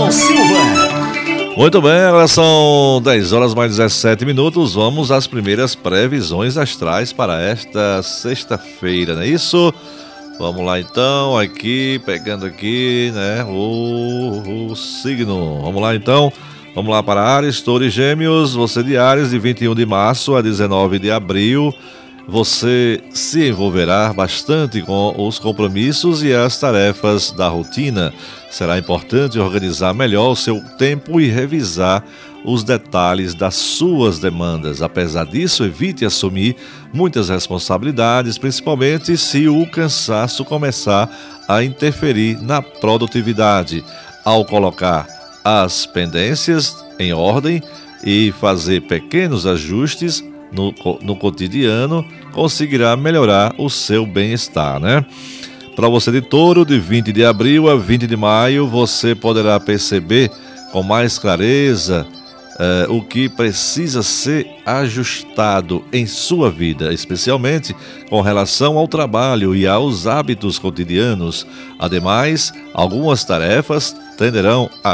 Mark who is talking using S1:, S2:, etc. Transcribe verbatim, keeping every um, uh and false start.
S1: Tiaguinho Silva.
S2: Muito bem, agora são dez horas mais dezessete minutos. Vamos às primeiras previsões astrais para esta sexta-feira, não é isso? Vamos lá então, aqui, pegando aqui, né, o, o signo. Vamos lá então, vamos lá para Áries, Touro e Gêmeos. Você de Áries, de vinte e um de março a dezenove de abril. Você se envolverá bastante com os compromissos e as tarefas da rotina. Será importante organizar melhor o seu tempo e revisar os detalhes das suas demandas. Apesar disso, evite assumir muitas responsabilidades, principalmente se o cansaço começar a interferir na produtividade. Ao colocar as pendências em ordem e fazer pequenos ajustes No, no cotidiano, conseguirá melhorar o seu bem-estar, né? Para você de Touro, de vinte de abril a vinte de maio, você poderá perceber com mais clareza eh, o que precisa ser ajustado em sua vida, especialmente com relação ao trabalho e aos hábitos cotidianos. Ademais, algumas tarefas tenderão a